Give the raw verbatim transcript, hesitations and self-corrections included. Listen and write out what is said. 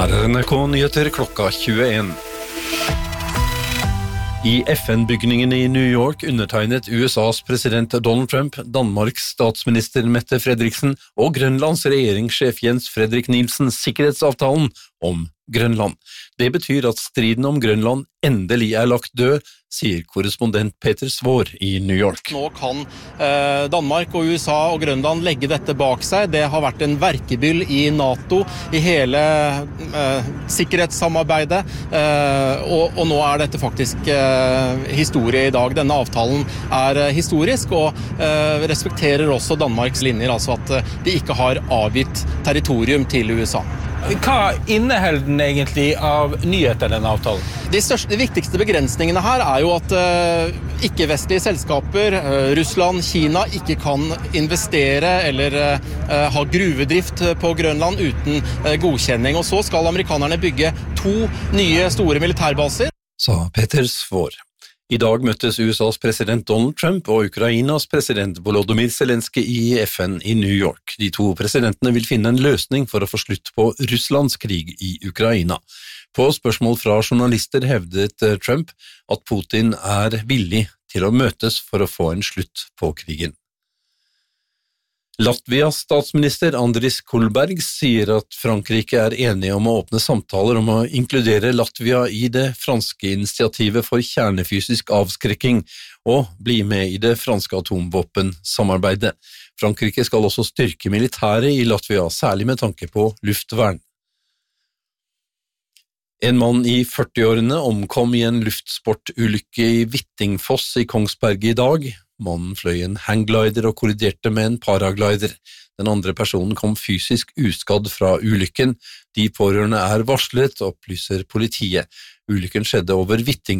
Her er N R K Nyheter klokka tjueen. I F N-bygningen i New York undertegnet U S A's president Donald Trump, Danmarks statsminister Mette Frederiksen og Grønlands regjeringssjef Jens Frederik Nielsen sikkerhetsavtalen om Grønland. Det betyr at striden om Grønland endelig er lagt død, sier korrespondent Peter Svår i New York. Nå kan eh, Danmark og U S A og Grønland legge dette bak seg. Det har vært en verkebyll i NATO, i hele eh, sikkerhetssamarbeidet, eh, og, og nå er dette faktisk eh, historie i dag. Denne avtalen er eh, historisk og eh, respekterer også Danmarks linjer, altså at eh, de ikke har avgitt territorium til U S A. Hva inneholder den egentlig av nyheter, denne avtalen? De, største, de viktigste begrensningene her er jo at uh, ikke-vestlige selskaper, uh, Russland, Kina, ikke kan investere eller uh, ha gruvedrift på Grønland uten uh, godkjenning. Og så skal amerikanerne bygge to nye store militærbaser. Sa Peter Svår. I dag møttes U S A's president Donald Trump og Ukrainas president Volodymyr Zelensky i F N i New York. De to presidentene vil finne en løsning for å få slutt på Russlands krig i Ukraina. På spørsmål fra journalister hevdet Trump at Putin er villig til å møtes for å få en slutt på krigen. Latvias statsminister Andris Kulbergs sier at Frankrike er enige om å åpne samtaler om å inkludere Latvia i det franske initiativet for kjernefysisk avskrekking og bli med i det franske atomvåpensamarbeidet. Frankrike skal også styrke militæret i Latvia, særlig med tanke på luftvern. En mann i førtiårene omkom i en luftsportulykke i Hvittingfoss i Kongsberg i dag. Mannen fløy en hangglider og kolliderte med en paraglider. Den andre personen kom fysisk uskadd fra ulykken. De pårørende er varslet, opplyser politiet. Ulykken skjedde over Hvittingfoss.